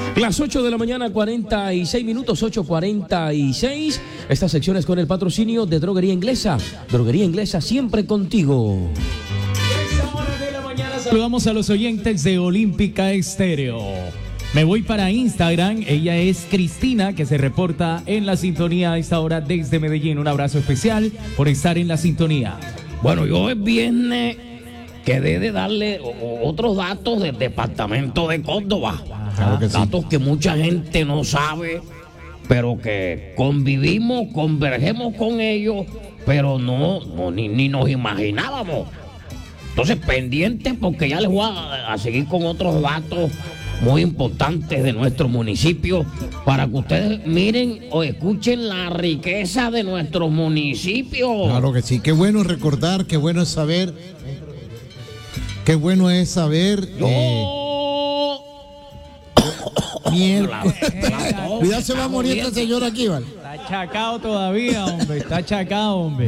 Las 8 de la mañana, 46 minutos, 8:46. Esta sección es con el patrocinio de Droguería Inglesa. Droguería Inglesa, siempre contigo. Esta hora de la mañana saludamos a los oyentes de Olímpica Estéreo. Me voy para Instagram. Ella es Cristina, que se reporta en la sintonía a esta hora desde Medellín. Un abrazo especial por estar en la sintonía. Bueno, yo el viernes quedé de darle otros datos del departamento de Córdoba. Claro que sí. Datos que mucha gente no sabe, pero que convivimos, convergemos con ellos, pero ni nos imaginábamos. Entonces, pendientes, porque ya les voy a seguir con otros datos muy importantes de nuestro municipio, para que ustedes miren o escuchen la riqueza de nuestro municipio. Claro que sí, qué bueno recordar, qué bueno es saber. Qué bueno es saber. Cuidado, se va a morir esta señora aquí, ¿vale? Está achacado todavía, hombre. Está achacado, hombre.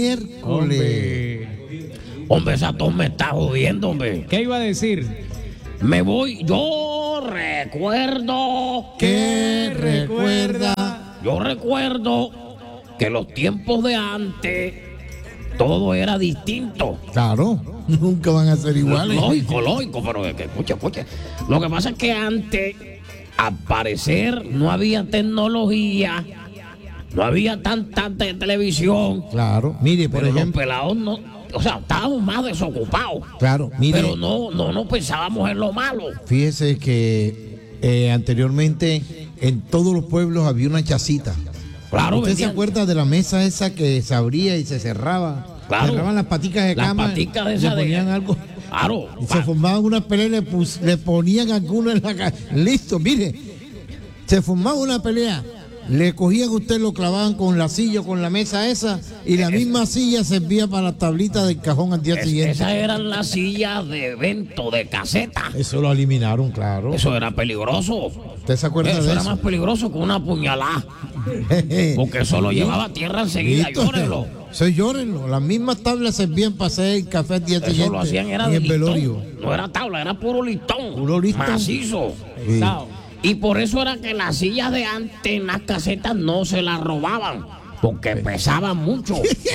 Miércoles. Hombre, esa tos me está jodiendo, hombre. ¿Qué iba a decir? Me voy, yo recuerdo. ¿Qué recuerda? Yo recuerdo que los tiempos de antes todo era distinto. Claro, nunca van a ser iguales. Lógico, pero escuche. Lo que pasa es que antes, al parecer, no había tecnología, no había tanta televisión. Claro, mire, por pero ejemplo. los pelados no, o sea, estábamos más desocupados. Claro, mire. Pero no pensábamos en lo malo. Fíjese que anteriormente en todos los pueblos había una chacita. Claro, ¿Usted se vendían- acuerda de la mesa esa que se abría y se cerraba? Claro. Cerraban las paticas de Las cama. paticas de le esa de- ponían algo. Claro. Y se formaban unas peleas, le ponían alguno en la cara. Listo, mire. Se formaba una pelea. Le cogían a usted, lo clavaban con la silla, con la mesa esa, y la misma silla servía para las tablitas del cajón al día siguiente. Esas eran las sillas de evento, de caseta. Eso lo eliminaron, claro. Eso era peligroso. ¿Usted se acuerda Eso de era eso? más peligroso que una puñalada. Porque eso lo llevaba a tierra enseguida. Listo. Llórenlo. Sí, llórenlo. Las mismas tablas servían para hacer café al día Eso siguiente. lo hacían, era en de el velorio. listón. No era tabla, era puro listón. Puro listón. Macizo. Sí. Y por eso era que las sillas de antes en las casetas no se las robaban, porque pesaban mucho.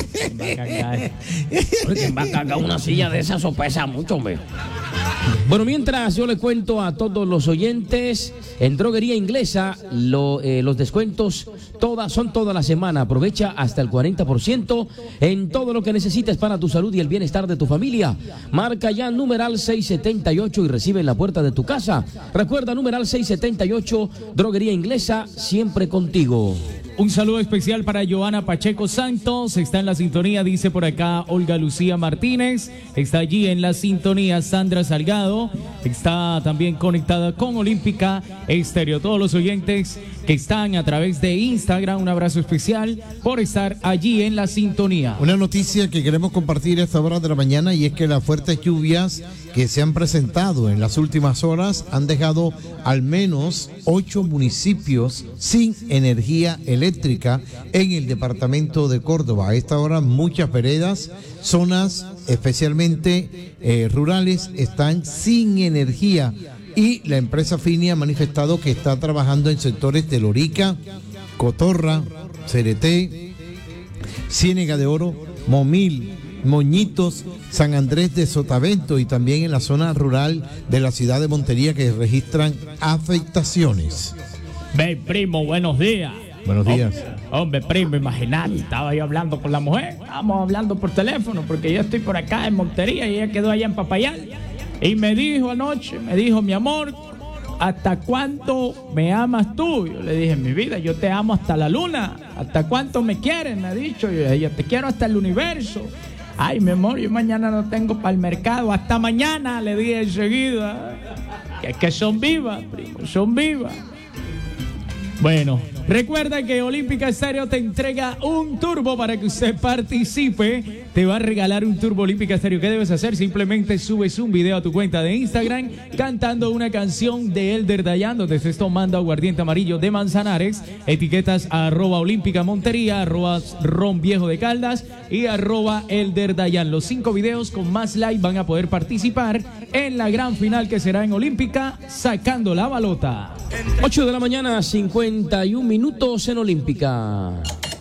Porque ¿quién va a cargar una silla de esas? Eso pesa mucho, hombre. Bueno, mientras yo le cuento a todos los oyentes, en Droguería Inglesa los descuentos son toda la semana. Aprovecha hasta el 40% en todo lo que necesites para tu salud y el bienestar de tu familia. Marca ya numeral 678 y recibe en la puerta de tu casa. Recuerda, numeral 678, Droguería Inglesa, siempre contigo. Un saludo especial para Joana Pacheco Santos, está en la sintonía, dice por acá Olga Lucía Martínez, está allí en la sintonía Sandra Salgado, está también conectada con Olímpica Estéreo. Todos los oyentes que están a través de Instagram, un abrazo especial por estar allí en la sintonía. Una noticia que queremos compartir a esta hora de la mañana, y es que las fuertes lluvias que se han presentado en las últimas horas han dejado al menos 8 municipios sin energía eléctrica en el departamento de Córdoba. A esta hora muchas veredas, zonas especialmente rurales, están sin energía, y la empresa Fini ha manifestado que está trabajando en sectores de Lorica, Cotorra, Cereté, Ciénega de Oro, Momil, Moñitos, San Andrés de Sotavento, y también en la zona rural de la ciudad de Montería, que registran afectaciones. Ve, primo, buenos días. Buenos días. Hombre, primo, imagínate, estaba yo hablando con la mujer, estábamos hablando por teléfono, porque yo estoy por acá en Montería y ella quedó allá en Papayal. Y me dijo anoche, mi amor, ¿hasta cuánto me amas tú? Yo le dije, mi vida, yo te amo hasta la luna. ¿Hasta cuánto me quieres? Me ha dicho. Yo le dije, te quiero hasta el universo. Ay, mi amor, yo mañana no tengo para el mercado. Hasta mañana, le dije enseguida. Que son vivas, primo, son vivas. Bueno, recuerda que Olímpica Estéreo te entrega un turbo para que usted participe te va a regalar un Turbo Olímpica Estéreo. ¿Qué debes hacer? Simplemente subes un video a tu cuenta de Instagram cantando una canción de Elder Dayan, donde estés tomando aguardiente amarillo de Manzanares, etiquetas a @Olímpica Montería, @Ron Viejo de Caldas y @Elder Dayan. Los 5 videos con más like van a poder participar en la gran final que será en Olímpica, sacando la balota. 8 de la mañana, 51 minutos en Olímpica.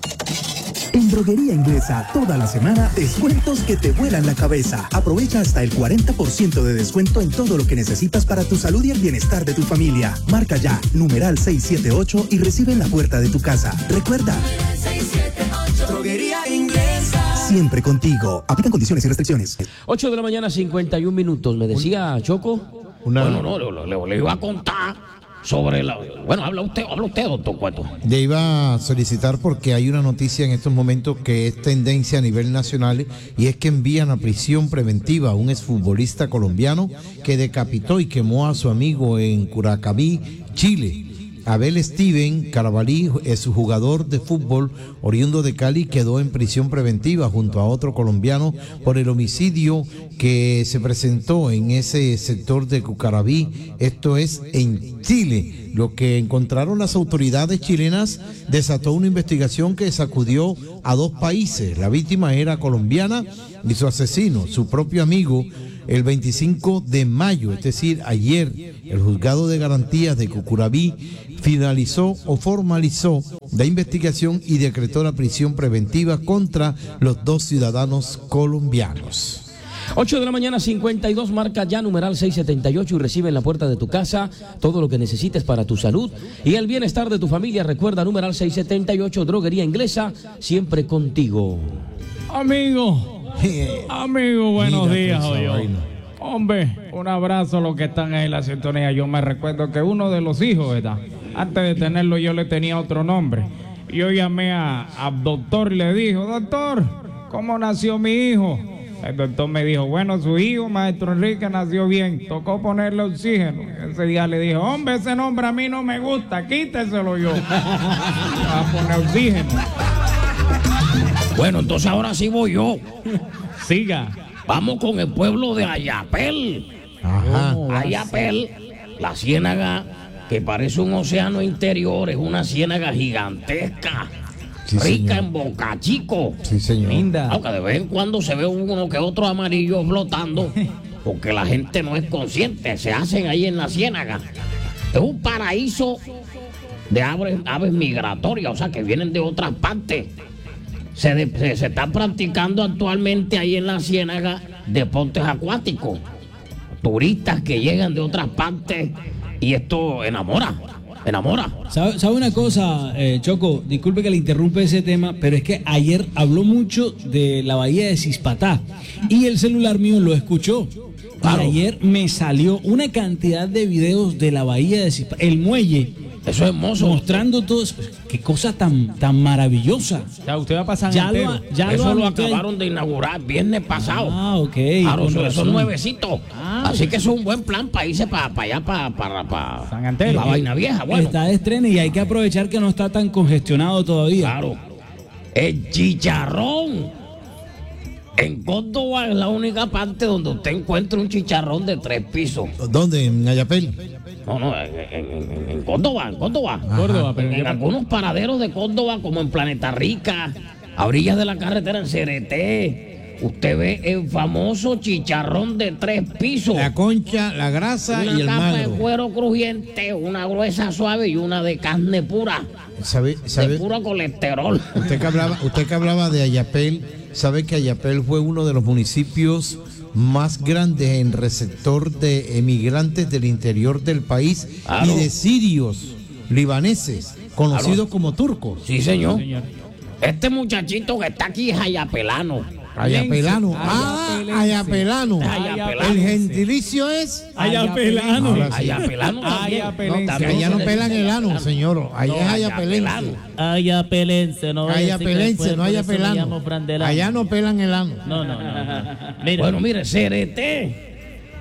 En Droguería Inglesa, toda la semana, descuentos que te vuelan la cabeza. Aprovecha hasta el 40% de descuento en todo lo que necesitas para tu salud y el bienestar de tu familia. Marca ya, numeral 678 y recibe en la puerta de tu casa. Recuerda, 678, Droguería Inglesa. Siempre contigo. Aplican condiciones y restricciones. 8 de la mañana, 51 minutos. Me decía Choco. Bueno, no, le iba a contar sobre la... Bueno, habla usted, doctor Cueto. Le iba a solicitar porque hay una noticia en estos momentos que es tendencia a nivel nacional y es que envían a prisión preventiva a un exfutbolista colombiano que decapitó y quemó a su amigo en Curacaví, Chile. Abel Steven Carabalí, su jugador de fútbol oriundo de Cali, quedó en prisión preventiva junto a otro colombiano por el homicidio que se presentó en ese sector de Cucaraví, esto es en Chile. Lo que encontraron las autoridades chilenas desató una investigación que sacudió a 2 países. La víctima era colombiana y su asesino, su propio amigo. El 25 de mayo, es decir, ayer, el juzgado de garantías de Cucuraví finalizó o formalizó la investigación y decretó la prisión preventiva contra los 2 ciudadanos colombianos. 8 de la mañana, 52, marca ya numeral 678 y recibe en la puerta de tu casa todo lo que necesites para tu salud y el bienestar de tu familia. Recuerda, numeral 678, Droguería Inglesa, siempre contigo. Amigo, buenos días, oye. Hombre, un abrazo a los que están ahí en la sintonía. Yo me recuerdo que uno de los hijos, ¿verdad? Antes de tenerlo yo le tenía otro nombre. Yo llamé al doctor y le dijo, doctor, ¿cómo nació mi hijo? El doctor me dijo, bueno, su hijo, maestro Enrique, nació bien. Tocó ponerle oxígeno. Ese día le dijo, hombre, ese nombre a mí no me gusta, quíteselo yo. Va a poner oxígeno. Bueno, entonces ahora sí voy yo. Siga. Vamos con el pueblo de Ayapel. Ajá. Ayapel, la ciénaga que parece un océano interior, es una ciénaga gigantesca, Sí, rica señor. en Boca Chico. Sí, señor. Linda. Aunque de vez en cuando se ve uno que otro amarillo flotando, porque la gente no es consciente, se hacen ahí en la ciénaga. Es un paraíso de aves migratorias, o sea, que vienen de otras partes. Se están practicando actualmente ahí en la ciénaga deportes acuáticos. Turistas que llegan de otras partes y esto enamora. ¿Sabe una cosa, Choco? Disculpe que le interrumpe ese tema, pero es que ayer habló mucho de la bahía de Cispatá y el celular mío lo escuchó. Claro. Y ayer me salió una cantidad de videos de la bahía de Cispatá, el muelle. Eso es hermoso. Mostrando todo eso. Qué cosa tan maravillosa. Ya usted va a pasar Ya entero. Eso lo anoté. acabaron de inaugurar viernes pasado. Ah, ok. Claro, con eso es razón. nuevecito. Así que eso es un buen plan para irse para allá, para San Antero. la vaina vieja. Bueno, Está de estreno y hay que aprovechar que no está tan congestionado todavía. claro. El chicharrón. En Córdoba es la única parte donde usted encuentra un chicharrón de 3 pisos. ¿Dónde? ¿En Ayapel? No, en Córdoba, Córdoba, pero en algunos paraderos de Córdoba, como en Planeta Rica, a orillas de la carretera en Cereté, usted ve el famoso chicharrón de 3 pisos. La concha, la grasa y el Una capa de magro. cuero crujiente, una gruesa suave y una de carne pura, ¿Sabe? de puro colesterol. Usted que hablaba de Ayapel, sabe que Ayapel fue uno de los municipios más grandes en receptor de emigrantes del interior del país Claro. y de sirios libaneses, conocidos como turcos. Sí, señor. Este muchachito que está aquí es ayapelano. Ayapelano. Ayapelano. Ayapelano. El gentilicio es Ayapelano. Ahora sí. Ayapelano también. Ayapelense. No, que también allá no se pelan dice el ano, ayapelano. señor. Allá No, es ayapelense. ayapelano. Ayapelense, no vaya a decir que Ayapelense, después no por eso me llamo ayapelense. Fran Delano. Allá no pelan el ano. No. Mira, Bueno, mire, Cereté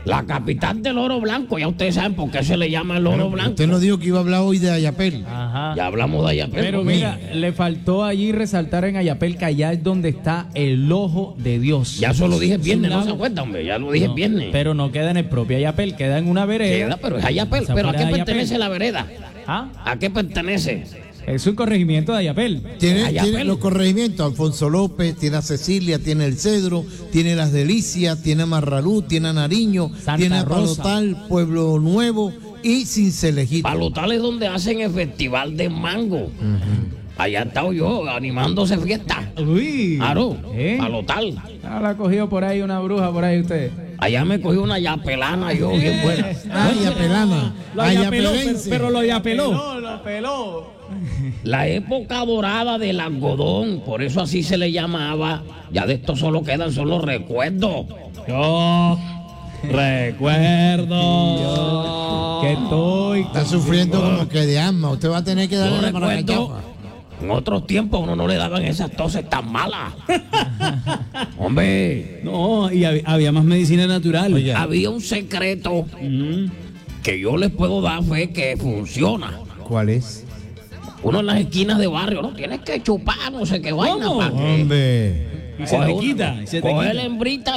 La capital del oro blanco, ya ustedes saben por qué se le llama el oro blanco. Usted nos dijo que iba a hablar hoy de Ayapel. Ajá. Ya hablamos de Ayapel. Pero mira, le faltó allí resaltar en Ayapel que allá es donde está el ojo de Dios. Ya eso lo dije el Es viernes, un no se lago. acuerdan, hombre, ya lo dije el No, viernes. Pero no queda en el propio Ayapel, queda en una vereda. Queda, pero es Ayapel. Esa ¿Pero a qué vereda de pertenece Ayapel. la vereda? ¿Ah? ¿A qué pertenece? Es un corregimiento de Ayapel. Tiene Ayapel. los corregimientos, Alfonso López, tiene a Cecilia, tiene el Cedro, tiene Las Delicias, tiene a Marralú, tiene a Nariño, Santa tiene a Rosa. Palotal, Pueblo Nuevo y Cincelejito. Palotal es donde hacen el festival de mango. Allá he estado yo animándose fiesta. Uy. Claro, ¿Eh? Palotal. Ah, la ha cogido por ahí una bruja por ahí usted. Allá me cogí una yapelana yo, bien buena. Ayapelana, ayapelense. pero lo yapeló. Lo peló. La época dorada del algodón, por eso así se le llamaba. Ya de esto solo quedan solo recuerdos. Yo recuerdo. Que estoy. Está sufriendo como que de asma. Usted va a tener que Yo darle para la recuerdo, chafa. en otros tiempos a uno no le daban esas toses tan malas. Hombre, No, y había más medicina natural. Oye. había un secreto que yo les puedo dar fe que funciona. ¿Cuál es? Uno en las esquinas de barrio, no tienes que chupar, no sé qué vaina. ¿Cómo? ¿Para qué? Hombre. Y se Coge te uno, quita. Y se te coge quita. la hembrita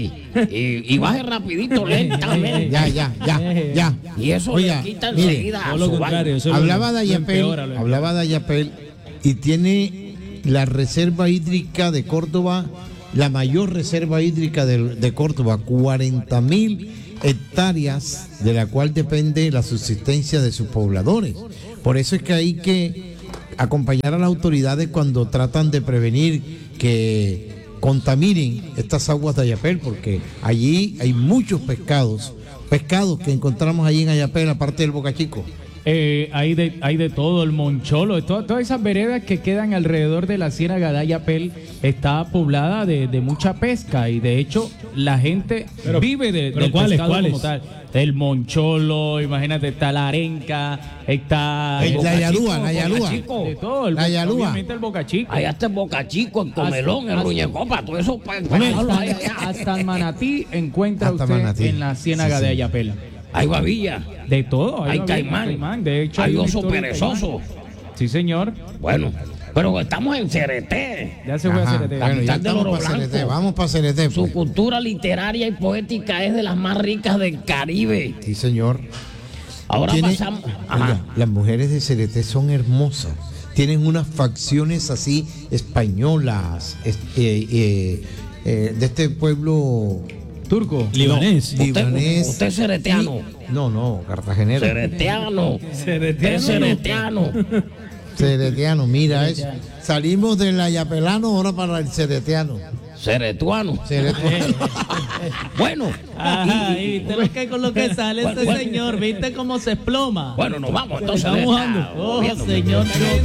y baje rapidito, lentamente. Ya. Y eso Oiga, le quita mire, enseguida Todo lo su contrario. vaina. eso Hablaba de lo Ayapel, empeora, lo empeora. y tiene la reserva hídrica de Córdoba, la mayor reserva hídrica de Córdoba, 40.000 hectáreas, de la cual depende la subsistencia de sus pobladores. Por eso es que hay que acompañar a las autoridades cuando tratan de prevenir que contaminen estas aguas de Ayapel, porque allí hay muchos pescados que encontramos allí en Ayapel, aparte del Boca Chico. Hay de todo, el Moncholo, todas esas veredas que quedan alrededor de la Ciénaga de Ayapel está poblada de mucha pesca y de hecho la gente vive pero del ¿cuáles, pescado cuáles? como tal. El Moncholo, imagínate, está la arenca, está La Boca Yalúa, Chico, la Yalúa. Boca Chico, de todo, La Yalúa. obviamente el Boca Chico. Allá está el Boca Chico, el Comelón, el Ruñecopa, todo eso. Hasta el Manatí encuentra Hasta usted Manatí. en la Ciénaga Sí, de sí. Ayapel. Hay babilla, De todo. hay babilla, caimán, De hecho, hay una oso historia de perezoso. caimán. Sí, señor. Bueno, pero estamos en Cereté. Ya se fue a Ajá, hacer bueno, ya Capital del estamos Oro para Blanco. CNT, vamos para CNT. Su cultura literaria y poética es de las más ricas del Caribe. Sí, señor. Ahora Tiene- pasamos. Ajá. Oiga, las mujeres de CNT son hermosas. Tienen unas facciones así españolas, de este pueblo Turco. Libanés. libanés. Usted es cereteano. No, cartagenero. Cereteano. Es cereteano. Ceretiano, mira eso. Salimos del ayapelano ahora para el ceretiano. Ceretuano. Ceretiano. Bueno. Ay, ¿viste lo que con lo que sale Bueno, este bueno. señor? ¿Viste cómo se exploma? Bueno, nos vamos entonces. Estamos dando. Oh, señor.